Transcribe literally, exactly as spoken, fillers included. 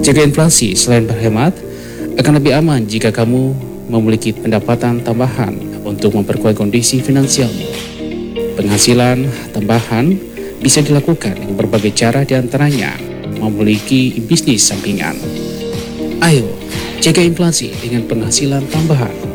Jaga inflasi selain berhemat, akan lebih aman jika kamu memiliki pendapatan tambahan untuk memperkuat kondisi finansialmu. Penghasilan tambahan bisa dilakukan dengan berbagai cara, diantaranya memiliki bisnis sampingan. Ayo, jaga inflasi dengan penghasilan tambahan.